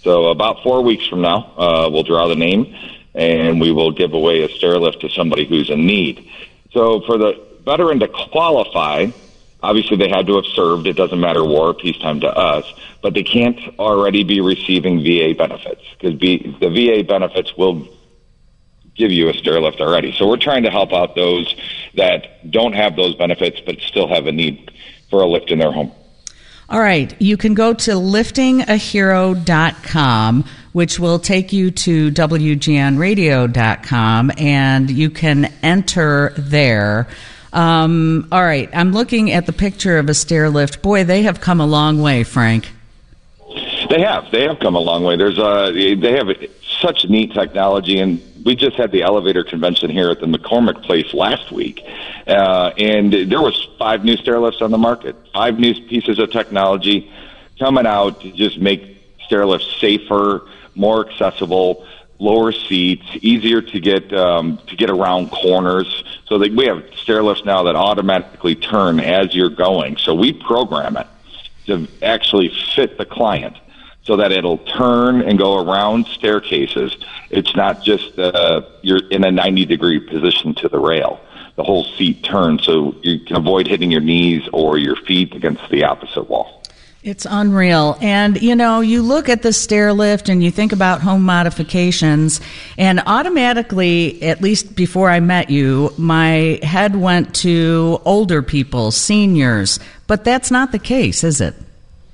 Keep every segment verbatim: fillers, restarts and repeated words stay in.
So about four weeks from now, uh, we'll draw the name, and we will give away a stair lift to somebody who's in need. So for the veteran to qualify, obviously they had to have served. It doesn't matter war or peacetime to us, but they can't already be receiving V A benefits because the V A benefits will give you a stair lift already. So we're trying to help out those that don't have those benefits but still have a need for a lift in their home. All right. You can go to lifting a hero dot com, which will take you to W G N radio dot com, and you can enter there. Um, all right. I'm looking at the picture of a stair lift. Boy, they have come a long way, Frank. They have. They have come a long way. There's a, they have such neat technology, and we just had the elevator convention here at the McCormick Place last week, uh, and there was five new stair lifts on the market, five new pieces of technology coming out to just make stair lifts safer, more accessible, lower seats, easier to get um, to get around corners. So that we have stair lifts now that automatically turn as you're going. So we program it to actually fit the client, so that it'll turn and go around staircases. It's not just uh, you're in a ninety degree position to the rail. The whole seat turns so you can avoid hitting your knees or your feet against the opposite wall. It's unreal. And, you know, you look at the stair lift and you think about home modifications, and automatically, at least before I met you, my head went to older people, seniors. But that's not the case, is it?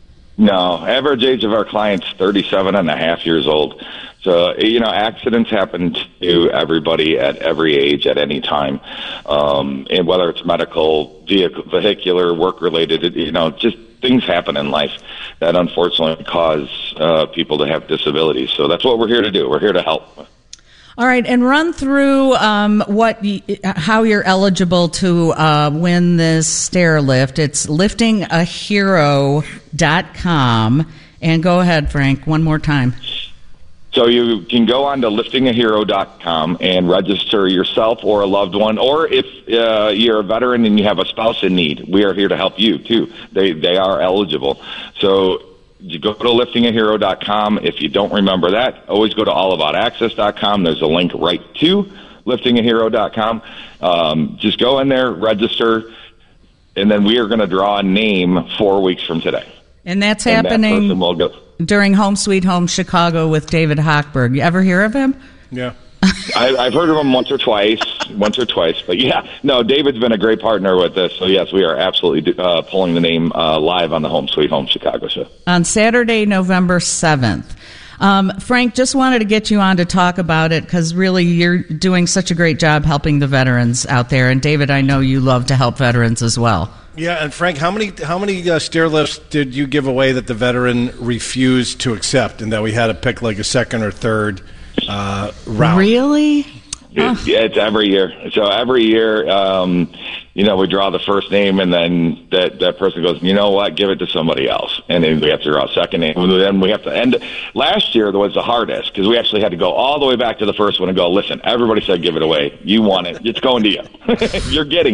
No, average age of our clients thirty-seven and a half years old. So, you know, accidents happen to everybody at every age at any time. Um, and whether it's medical, vehicle, vehicular, work-related, you know, just things happen in life that unfortunately cause uh, people to have disabilities. So that's what we're here to do. We're here to help. All right, and run through um, what, how you're eligible to uh, win this stair lift. It's lifting a hero dot com. And go ahead, Frank, one more time. So you can go on to lifting a hero dot com and register yourself or a loved one, or if uh, you're a veteran and you have a spouse in need, we are here to help you too. They they are eligible. So you go to lifting a hero dot com. If you don't remember that, always go to all about access dot com. There's a link right to lifting a hero dot com. Um, just go in there, register, and then we are going to draw a name four weeks from today. And that's and happening that person will go during Home Sweet Home Chicago with David Hochberg. You ever hear of him? Yeah. I, I've heard of him once or twice, once or twice. But, yeah, no, David's been a great partner with this. So, yes, we are absolutely uh, pulling the name uh, live on the Home Sweet Home Chicago show. On Saturday, November seventh. Um, Frank, just wanted to get you on to talk about it because really you're doing such a great job helping the veterans out there. And, David, I know you love to help veterans as well. Yeah, and Frank, how many how many uh, stair lifts did you give away that the veteran refused to accept, and that we had to pick like a second or third uh, round? Really? It, yeah, it's every year. So every year, um, you know, we draw the first name, and then that that person goes, you know what, give it to somebody else, and then we have to draw a second name, and then we have to end. Last year was the hardest because we actually had to go all the way back to the first one and go, listen, everybody said give it away. You want it. It's going to you. You're getting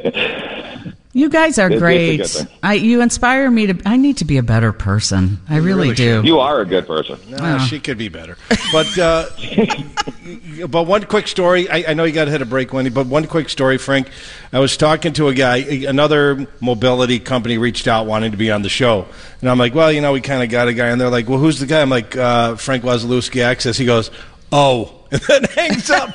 it. You guys are It's, great. it's I, you inspire me to. I need to be a better person. I really, really do. You are a good person. No, Oh. she could be better. But uh, but one quick story. I, I know you got to hit a break, Wendy, but one quick story, Frank. I was talking to a guy, another mobility company reached out wanting to be on the show. And I'm like, well, you know, we kind of got a guy. And they're like, well, who's the guy? I'm like, uh, Frank Wasilewski Access. He goes, oh. And then hangs up.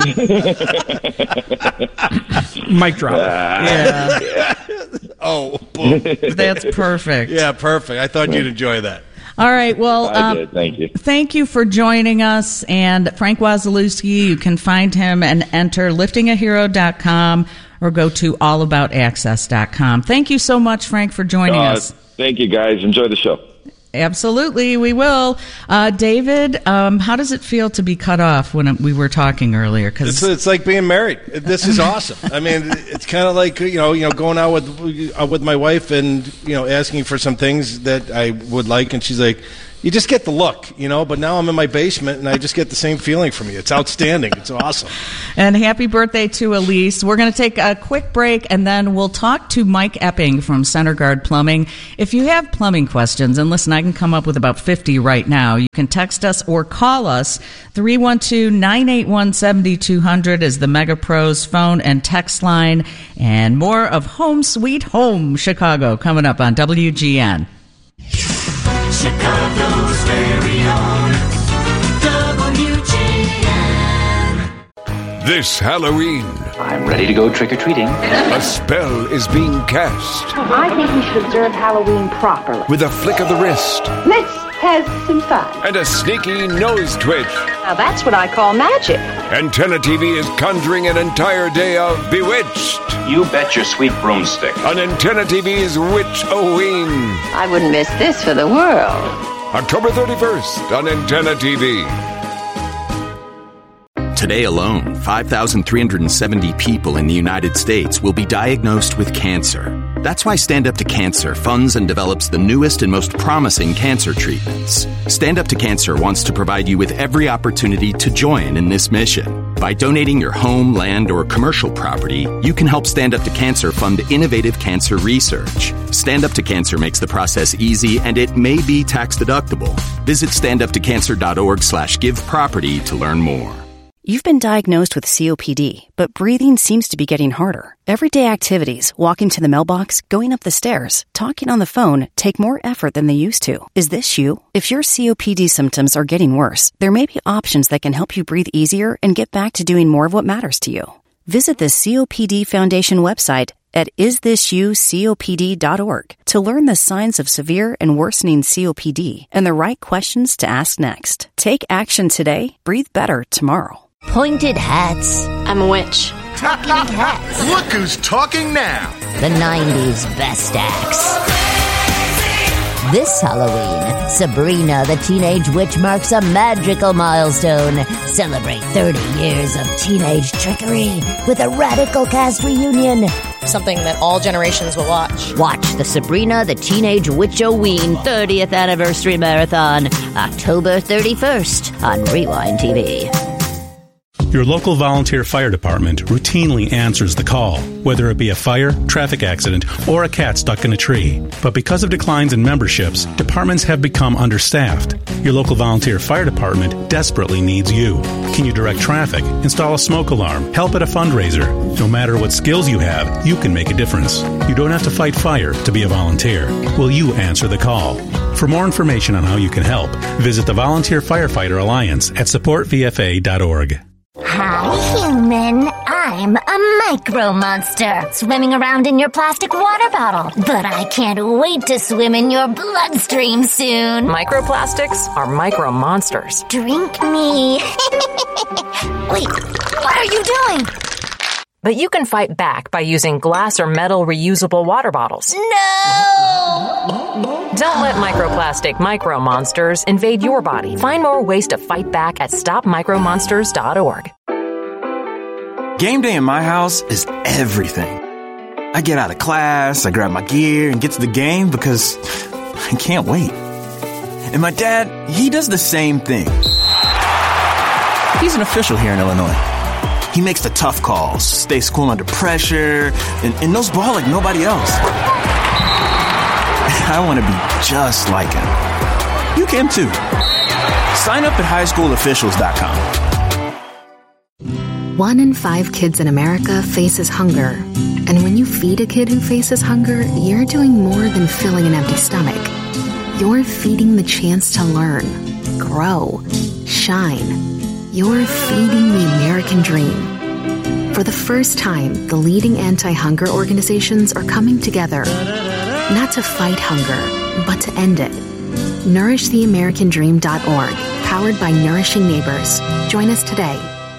Mic drop. Uh, Yeah. yeah. Oh, boom. That's perfect. Yeah, perfect. I thought you'd enjoy that. All right. Well, I um, did. Thank you. Thank you for joining us. And Frank Wasilewski, you can find him and enter lifting a hero dot com or go to all about access dot com. Thank you so much, Frank, for joining Uh, us. Thank you, guys. Enjoy the show. Absolutely, we will. Uh, David, um, how does it feel to be cut off when we were talking earlier? It's, Because it's like being married. This is awesome. I mean, it's kind of like you know, you know, going out with uh, with my wife and you know, asking for some things that I would like, and she's like, you just get the look, you know, but now I'm in my basement and I just get the same feeling from you. It's outstanding. It's awesome. And happy birthday to Elise. We're going to take a quick break and then we'll talk to Mike Epping from Center Guard Plumbing. If you have plumbing questions, and listen, I can come up with about fifty right now, you can text us or call us. three one two, nine eight one, seven two zero zero is the Mega Pros phone and text line. And more of Home Sweet Home Chicago coming up on W G N. Chicago's very own W G N. This Halloween, I'm ready to go trick-or-treating. a spell is being cast I think we should observe Halloween properly. with a flick of the wrist Let's have some fun. and a sneaky nose twitch. Now that's what I call magic. Antenna T V is conjuring an entire day of Bewitched You bet your sweet broomstick. on Antenna T V's Witch-O-Ween. I wouldn't miss this for the world. October thirty-first on Antenna T V. Today alone, five thousand three hundred seventy people in the United States will be diagnosed with cancer. That's why Stand Up to Cancer funds and develops the newest and most promising cancer treatments. Stand Up to Cancer wants to provide you with every opportunity to join in this mission. By donating your home, land, or commercial property, you can help Stand Up to Cancer fund innovative cancer research. Stand Up to Cancer makes the process easy, and it may be tax deductible. Visit standuptocancer.org slash give property to learn more. You've been diagnosed with C O P D, but breathing seems to be getting harder. Everyday activities, walking to the mailbox, going up the stairs, talking on the phone, take more effort than they used to. Is this you? If your C O P D symptoms are getting worse, there may be options that can help you breathe easier and get back to doing more of what matters to you. Visit the C O P D Foundation website at is this you copd dot org to learn the signs of severe and worsening C O P D and the right questions to ask next. Take action today, breathe better tomorrow. Pointed hats. I'm a witch. Talking hats. Look who's talking now. The nineties best acts. This Halloween, Sabrina the Teenage Witch marks a magical milestone. Celebrate thirty years of teenage trickery with a radical cast reunion. Something that all generations will watch. Watch the Sabrina the Teenage Witch-O-Ween thirtieth Anniversary Marathon, October thirty-first on Rewind T V. Your local volunteer fire department routinely answers the call, whether it be a fire, traffic accident, or a cat stuck in a tree. But because of declines in memberships, departments have become understaffed. Your local volunteer fire department desperately needs you. Can you direct traffic, install a smoke alarm, help at a fundraiser? No matter what skills you have, you can make a difference. You don't have to fight fire to be a volunteer. Will you answer the call? For more information on how you can help, visit the Volunteer Firefighter Alliance at support v f a dot org. Hi, human. I'm a micro monster swimming around in your plastic water bottle. But I can't wait to swim in your bloodstream soon. Microplastics are micro monsters. Drink me. Wait, what are you doing? But you can fight back by using glass or metal reusable water bottles. No! Don't let microplastic micro monsters invade your body. Find more ways to fight back at stop micro monsters dot org. Game day in my house is everything. I get out of class, I grab my gear, and get to the game because I can't wait. And my dad, he does the same thing. He's an official here in Illinois. He makes the tough calls, stays cool under pressure, and, and knows ball like nobody else. I want to be just like him. You can too. Sign up at high school officials dot com. One in five kids in America faces hunger. And when you feed a kid who faces hunger, you're doing more than filling an empty stomach. You're feeding the chance to learn, grow, shine. You're feeding the American dream. For the first time, the leading anti-hunger organizations are coming together, not to fight hunger, but to end it. nourish the american dream dot org, powered by Nourishing Neighbors. Join us today.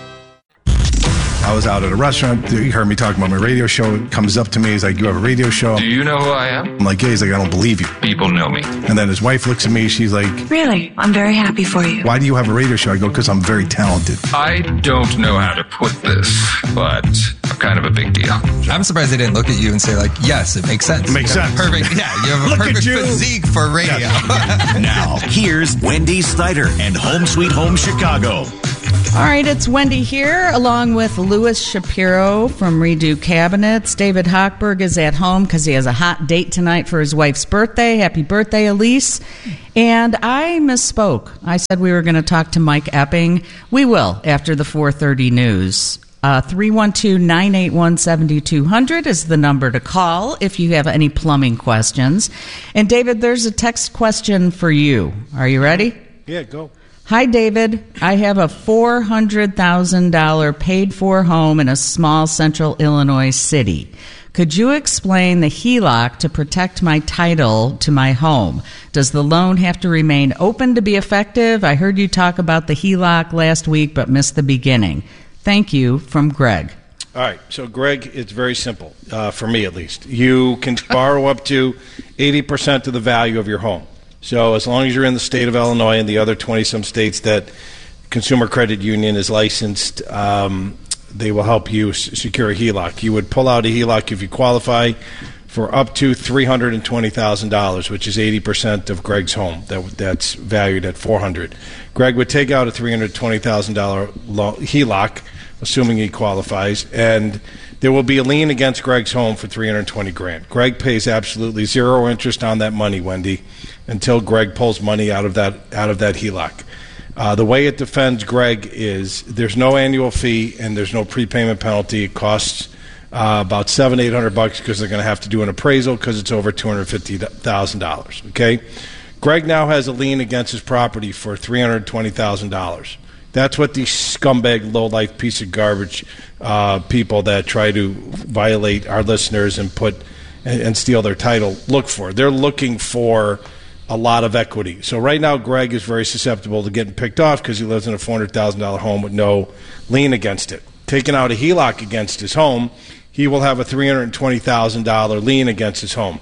I was out at a restaurant. He heard me talking about my radio show. It comes up to me. He's like, you have a radio show? Do you know who I am? I'm like, yeah. He's like, I don't believe you. People know me. And then his wife looks at me. She's like, really? I'm very happy for you. Why do you have a radio show? I go, because I'm very talented. I don't know how to put this, but kind of a big deal. I'm surprised they didn't look at you and say, like, yes, it makes sense. It makes You have a sense. Perfect. Yeah, you have a Look at perfect you. physique for radio. Now, here's Wendy Snyder and Home Sweet Home Chicago. All right, it's Wendy here, along with Louis Shapiro from Redo Cabinets. David Hochberg is at home because he has a hot date tonight for his wife's birthday. Happy birthday, Elise. And I misspoke. I said we were going to talk to Mike Epping. We will after the four thirty news. Uh, three one two, nine eight one, seven two zero zero is the number to call if you have any plumbing questions. And, David, there's a text question for you. Are you ready? Yeah, go. Hi, David. I have a four hundred thousand dollars paid-for home in a small central Illinois city. Could you explain the H E L O C to protect my title to my home? Does the loan have to remain open to be effective? I heard you talk about the H E L O C last week but missed the beginning. Thank you, from Greg. All right, so Greg, it's very simple, uh, for me at least. You can borrow up to eighty percent of the value of your home. So as long as you're in the state of Illinois and the other twenty-some states that Consumer Credit Union is licensed, um, they will help you s- secure a H E L O C. You would pull out a H E L O C if you qualify for up to three hundred twenty thousand dollars, which is eighty percent of Greg's home. That That's valued at four hundred thousand dollars. Greg would take out a three hundred twenty thousand dollars lo- H E L O C, assuming he qualifies, and there will be a lien against Greg's home for three hundred twenty grand. Greg pays absolutely zero interest on that money, Wendy, until Greg pulls money out of that out of that H E L O C. Uh, the way it defends Greg is there's no annual fee and there's no prepayment penalty. It costs uh, about seven, eight hundred bucks because they're going to have to do an appraisal because it's over two hundred fifty thousand dollars. Okay, Greg now has a lien against his property for three hundred twenty thousand dollars. That's what these scumbag, low-life piece of garbage uh, people that try to violate our listeners and put and, and steal their title look for. They're looking for a lot of equity. So right now, Greg is very susceptible to getting picked off because he lives in a four hundred thousand dollars home with no lien against it. Taking out a H E L O C against his home, he will have a three hundred twenty thousand dollars lien against his home.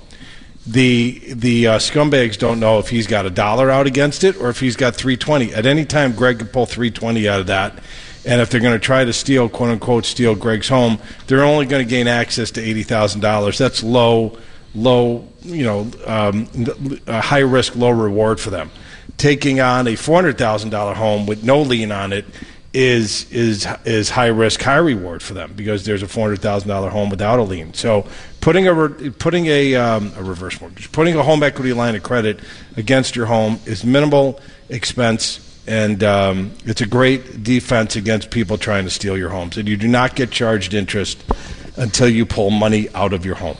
The the uh, scumbags don't know if he's got a dollar out against it or if he's got three hundred twenty dollars. At any time, Greg can pull three hundred twenty dollars out of that. And if they're going to try to steal, quote unquote, steal Greg's home, they're only going to gain access to eighty thousand dollars. That's low, low, you know, um, a high risk, low reward for them. Taking on a four hundred thousand dollars home with no lien on it is is is high risk, high reward for them because there's a four hundred thousand dollars home without a lien. So putting a re- putting a um, a reverse mortgage, putting a home equity line of credit against your home is minimal expense, and um, it's a great defense against people trying to steal your homes. And you do not get charged interest until you pull money out of your home.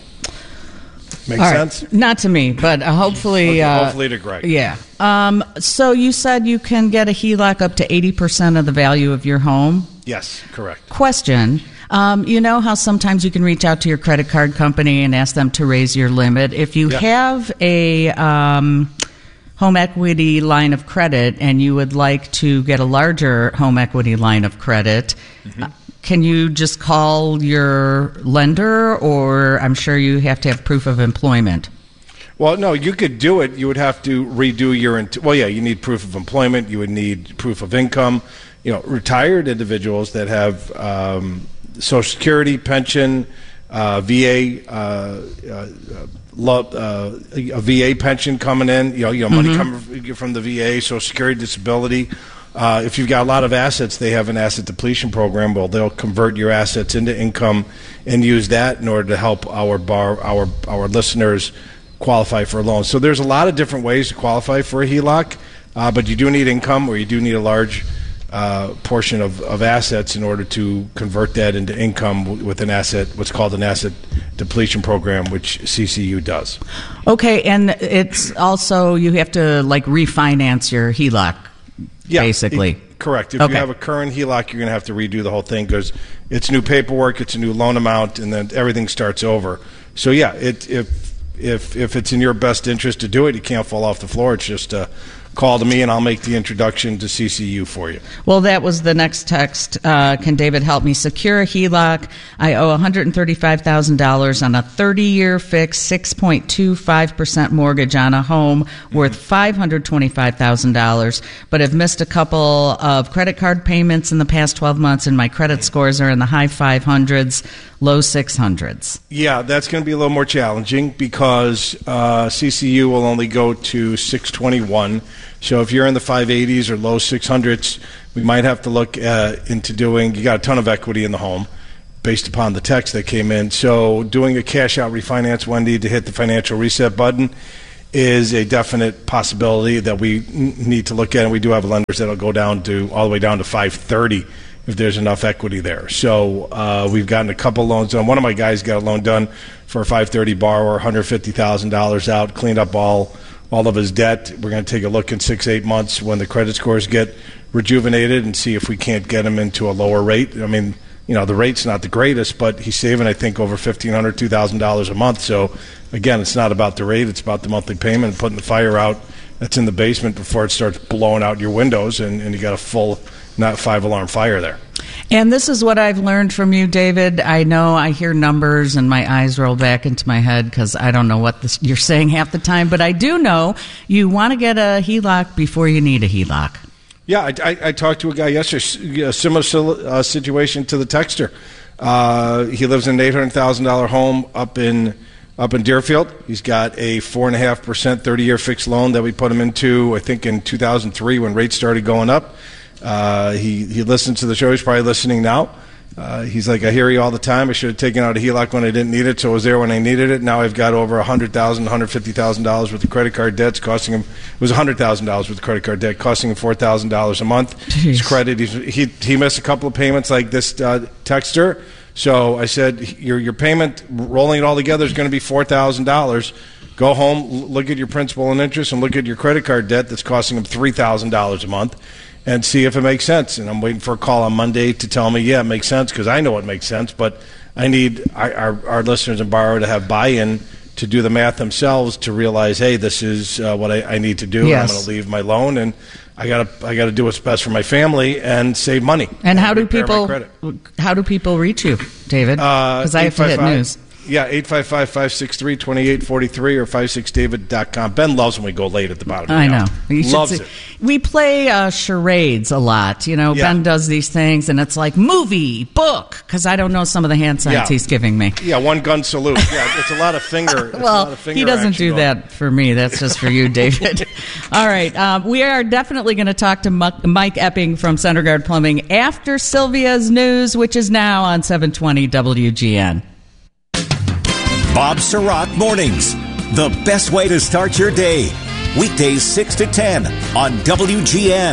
Make All right. sense? Not to me, but uh, hopefully. Okay, uh, hopefully to Greg. Yeah. Um, so you said you can get a H E L O C up to eighty percent of the value of your home? Yes, correct. Question. Um, you know how sometimes you can reach out to your credit card company and ask them to raise your limit? If you Yeah. have a um, home equity line of credit and you would like to get a larger home equity line of credit, Mm-hmm. uh, can you just call your lender, or I'm sure you have to have proof of employment? Well, no, you could do it. You would have to redo your. Int- well, yeah, you need proof of employment. You would need proof of income. You know, retired individuals that have um, Social Security, pension, uh, V A, uh, uh, lo- uh, a V A pension coming in. You know, you know, money Mhm. coming from the V A, Social Security, disability. Uh, if you've got a lot of assets, they have an asset depletion program. Well, they'll convert your assets into income and use that in order to help our bar, our our listeners qualify for a loan. So there's a lot of different ways to qualify for a H E L O C, uh, but you do need income, or you do need a large uh, portion of, of assets in order to convert that into income w- with an asset, what's called an asset depletion program, which C C U does. Okay, and it's also you have to like refinance your H E L O C, Yeah, basically. it- correct. If Okay. you have a current H E L O C, you're going to have to redo the whole thing because it's new paperwork, it's a new loan amount, and then everything starts over. So yeah, it, if if if it's in your best interest to do it, you can't fall off the floor. It's just a call to me, and I'll make the introduction to C C U for you. Well, that was the next text. Uh, can David help me secure a H E L O C? I owe one hundred thirty-five thousand dollars on a thirty-year fixed six point two five percent mortgage on a home worth five hundred twenty-five thousand dollars, but have missed a couple of credit card payments in the past twelve months, and my credit scores are in the high five hundreds. low six hundreds. Yeah, that's going to be a little more challenging because uh, C C U will only go to six twenty-one. So if you're in the five eighties or low six hundreds, we might have to look uh, into doing, you got a ton of equity in the home based upon the text that came in. So doing a cash out refinance, Wendy, to hit the financial reset button is a definite possibility that we need to look at. And we do have lenders that'll go down to all the way down to five thirty if there's enough equity there. So uh, we've gotten a couple loans done. One of my guys got a loan done for a five thirty borrower, one hundred fifty thousand dollars out, cleaned up all all of his debt. We're going to take a look in six, eight months when the credit scores get rejuvenated and see if we can't get him into a lower rate. I mean, you know, the rate's not the greatest, but he's saving, I think, over fifteen hundred dollars, two thousand dollars a month. So, again, it's not about the rate. It's about the monthly payment and putting the fire out that's in the basement before it starts blowing out your windows and, and you got a full, not five-alarm fire there. And this is what I've learned from you, David. I know I hear numbers and my eyes roll back into my head because I don't know what this, you're saying half the time. But I do know you want to get a H E L O C before you need a H E L O C. Yeah, I, I, I talked to a guy yesterday, a similar uh, situation to the texter. Uh, he lives in an eight hundred thousand dollars home up in up in Deerfield. He's got a four point five percent thirty-year fixed loan that we put him into, I think, in two thousand three when rates started going up. Uh, he, he listened to the show. He's probably listening now. Uh, he's like, I hear you all the time. I should have taken out a H E L O C when I didn't need it, so I was there when I needed it. Now I've got over one hundred thousand dollars, one hundred fifty thousand dollars worth of credit card debts, costing him, it was one hundred thousand dollars worth of credit card debt, costing him four thousand dollars a month. Jeez. His credit, he's, he he missed a couple of payments like this uh, texter. So I said, your your payment, rolling it all together, is going to be four thousand dollars. Go home, look at your principal and interest, and look at your credit card debt that's costing him three thousand dollars a month. And see if it makes sense. And I'm waiting for a call on Monday to tell me, yeah, it makes sense, because I know it makes sense. But I need our, our, our listeners and borrower to have buy-in to do the math themselves to realize, hey, this is uh, what I, I need to do. Yes. I'm going to leave my loan, and I got to I got to do what's best for my family and save money. And, and how do people how do people reach you, David? Because uh, I have to hit news. Yeah, eight five five, five six three, two eight four three or five six david dot com. Ben loves when we go late at the bottom of the I know. He loves see. it. We play uh, charades a lot. You know, yeah. Ben does these things, and it's like movie, book, because I don't know some of the hand signs yeah. he's giving me. Yeah, one gun salute. Yeah, it's a lot of finger. well, a lot of finger he doesn't do going. that for me. That's just for you, David. All right. Um, we are definitely going to talk to Mike Epping from Center Guard Plumbing after Sylvia's news, which is now on seven twenty W G N. Bob Surratt Mornings, the best way to start your day. Weekdays six to ten on W G N.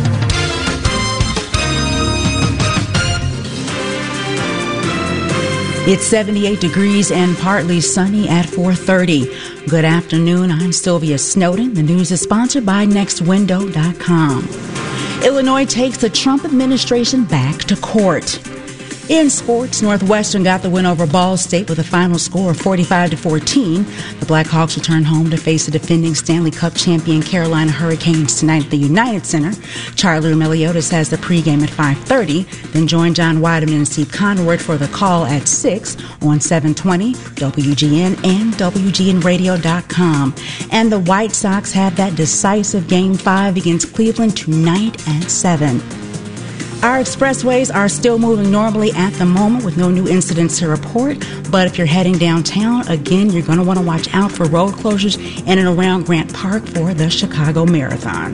It's seventy-eight degrees and partly sunny at four thirty. Good afternoon. I'm Sylvia Snowden. The news is sponsored by next window dot com. Illinois takes the Trump administration back to court. In sports, Northwestern got the win over Ball State with a final score of forty-five to fourteen. The Blackhawks return home to face the defending Stanley Cup champion Carolina Hurricanes tonight at the United Center. Charlie Meliodas has the pregame at five thirty. Then join John Weideman and Steve Conrad for the call at six on seven twenty, W G N and W G N radio dot com. And the White Sox have that decisive Game five against Cleveland tonight at seven. Our expressways are still moving normally at the moment with no new incidents to report. But if you're heading downtown, again, you're going to want to watch out for road closures in and around Grant Park for the Chicago Marathon.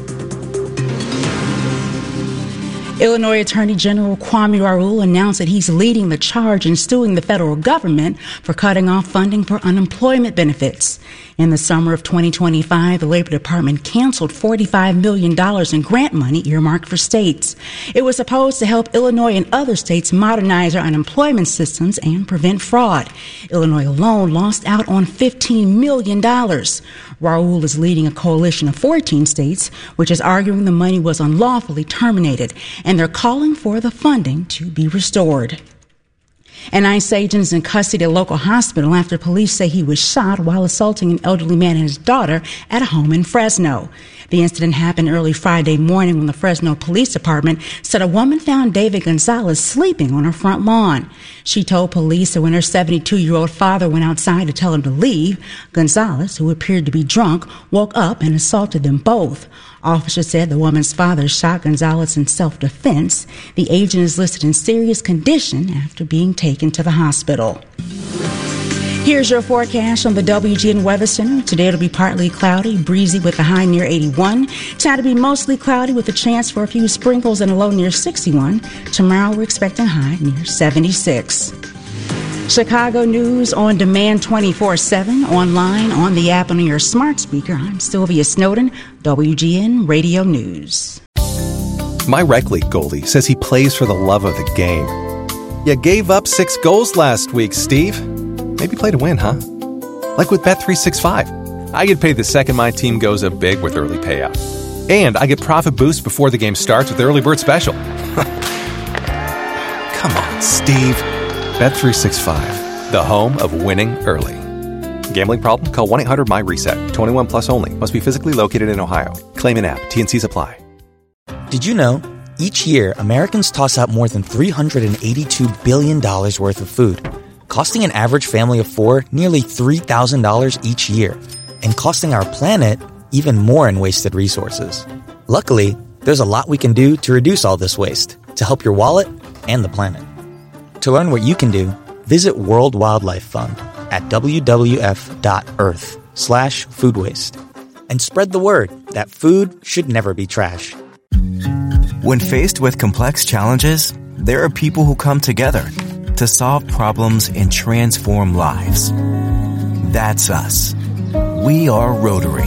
Illinois Attorney General Kwame Raoul announced that he's leading the charge in suing the federal government for cutting off funding for unemployment benefits. In the summer of twenty twenty-five, the Labor Department canceled forty-five million dollars in grant money earmarked for states. It was supposed to help Illinois and other states modernize their unemployment systems and prevent fraud. Illinois alone lost out on fifteen million dollars. Raoul is leading a coalition of fourteen states, which is arguing the money was unlawfully terminated, and they're calling for the funding to be restored. An ICE agent is in custody at a local hospital after police say he was shot while assaulting an elderly man and his daughter at a home in Fresno. The incident happened early Friday morning when the Fresno Police Department said a woman found David Gonzalez sleeping on her front lawn. She told police that when her seventy-two-year-old father went outside to tell him to leave, Gonzalez, who appeared to be drunk, woke up and assaulted them both. Officers said the woman's father shot Gonzalez in self-defense. The agent is listed in serious condition after being taken to the hospital. Here's your forecast on the W G N Weather Center. Today it'll be partly cloudy, breezy with a high near eighty-one. Tonight it'll be mostly cloudy with a chance for a few sprinkles and a low near sixty-one. Tomorrow we're expecting a high near seventy-six. Chicago News on demand twenty-four seven, online, on the app, and on your smart speaker. I'm Sylvia Snowden, W G N Radio News. My rec league goalie says he plays for the love of the game. You gave up six goals last week, Steve. Maybe play to win, huh? Like with Bet three sixty-five. I get paid the second my team goes up big with early payout. And I get profit boosts before the game starts with the Early Bird Special. Come on, Steve. Bet three sixty-five, the home of winning early. Gambling problem? Call one eight hundred M Y reset. twenty-one plus only. Must be physically located in Ohio. Claim an app. T N Cs apply. Did you know? Each year, Americans toss out more than three hundred eighty-two billion dollars worth of food, costing an average family of four nearly three thousand dollars each year, and costing our planet even more in wasted resources. Luckily, there's a lot we can do to reduce all this waste, to help your wallet and the planet. To learn what you can do, visit World Wildlife Fund at w w f dot earth slash food waste. And spread the word that food should never be trash. When faced with complex challenges, there are people who come together to solve problems and transform lives. That's us. We are Rotary.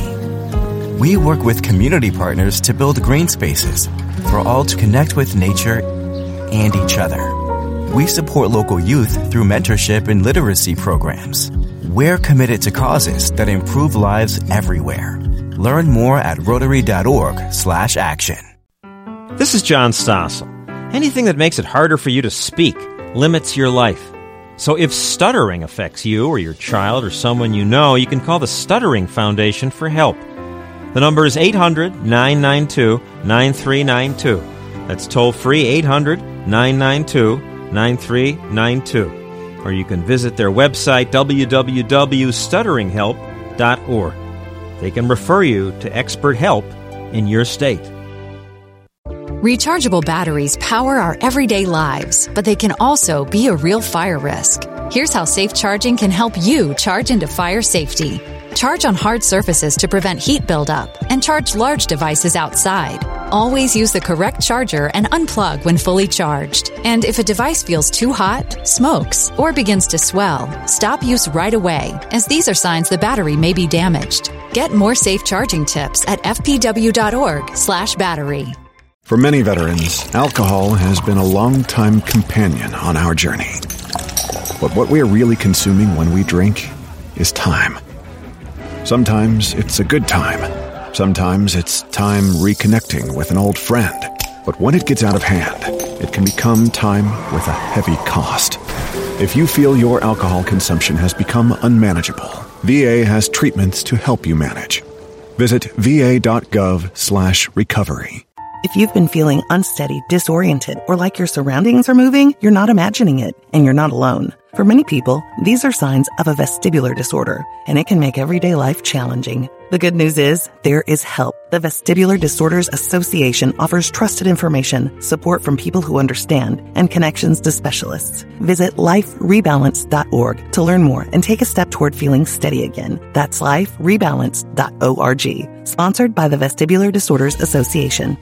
We work with community partners to build green spaces for all to connect with nature and each other. We support local youth through mentorship and literacy programs. We're committed to causes that improve lives everywhere. Learn more at rotary.org slash action. This is John Stossel. Anything that makes it harder for you to speak limits your life. So if stuttering affects you or your child or someone you know, you can call the Stuttering Foundation for help. The number is eight hundred nine nine two nine three nine two. That's toll-free eight hundred nine nine two nine three nine two. Or you can visit their website, w w w dot stuttering help dot org. They can refer you to expert help in your state. Rechargeable batteries power our everyday lives, but they can also be a real fire risk. Here's how safe charging can help you charge into fire safety. Charge on hard surfaces to prevent heat buildup, and charge large devices outside. Always use the correct charger and unplug when fully charged. And if a device feels too hot, smokes, or begins to swell, stop use right away, as these are signs the battery may be damaged. Get more safe charging tips at f p w dot org slash battery. For many veterans, alcohol has been a long-time companion on our journey. But what we're really consuming when we drink is time. Sometimes it's a good time. Sometimes it's time reconnecting with an old friend. But when it gets out of hand, it can become time with a heavy cost. If you feel your alcohol consumption has become unmanageable, V A has treatments to help you manage. Visit va.gov slash recovery. If you've been feeling unsteady, disoriented, or like your surroundings are moving, you're not imagining it, and you're not alone. For many people, these are signs of a vestibular disorder, and it can make everyday life challenging. The good news is, there is help. The Vestibular Disorders Association offers trusted information, support from people who understand, and connections to specialists. Visit life rebalance dot org to learn more and take a step toward feeling steady again. That's life rebalance dot org. Sponsored by the Vestibular Disorders Association.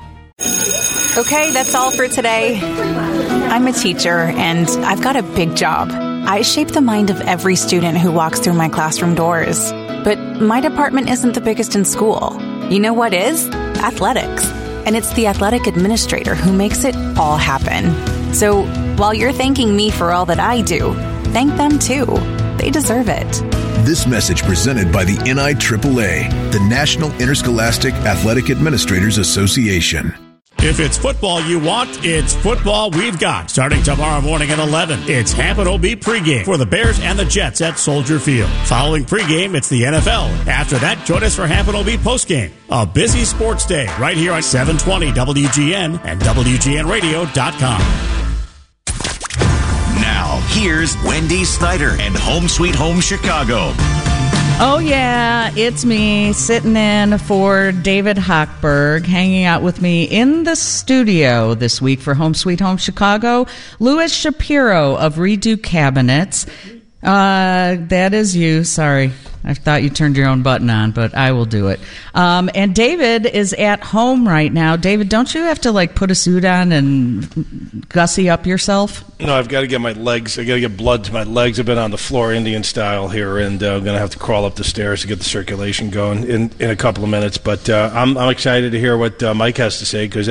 Okay, that's all for today. I'm a teacher, and I've got a big job. I shape the mind of every student who walks through my classroom doors. But my department isn't the biggest in school. You know what is? Athletics. And it's the athletic administrator who makes it all happen. So while you're thanking me for all that I do, thank them too. They deserve it. This message presented by the N I triple A, the National Interscholastic Athletic Administrators Association. If it's football you want, it's football we've got. Starting tomorrow morning at eleven, it's Hampton O B pregame for the Bears and the Jets at Soldier Field. Following pregame, it's the N F L. After that, join us for Hampton O B postgame. A busy sports day right here on seven twenty W G N and W G N radio dot com. Now, here's Wendy Snyder and Home Sweet Home Chicago. Oh, yeah, it's me sitting in for David Hochberg, hanging out with me in the studio this week for Home Sweet Home Chicago. Louis Shapiro of Redo Cabinets. Uh, that is you. Sorry. I thought you turned your own button on, but I will do it. Um, and David is at home right now. David, don't you have to, like, put a suit on and gussy up yourself? No, I've got to get my legs. I got to get blood to my legs. I've been on the floor Indian style here, and uh, I'm going to have to crawl up the stairs to get the circulation going in, in a couple of minutes. But uh, I'm, I'm excited to hear what uh, Mike has to say, because